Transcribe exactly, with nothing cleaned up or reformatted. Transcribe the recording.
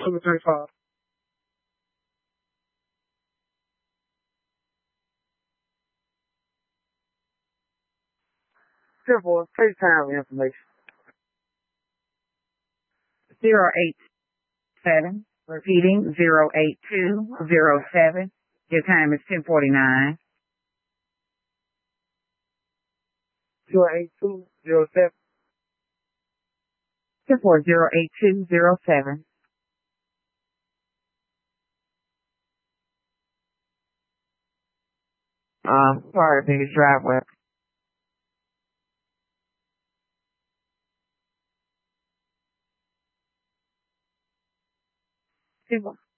Number thirty-five. Simple. Take time with information. Zero eight seven. Repeating, zero eight two zero seven. Your time is ten forty-nine. Zero eight two zero seven. ten four zero eight two zero seven. Um, sorry, biggest driveway. Simple.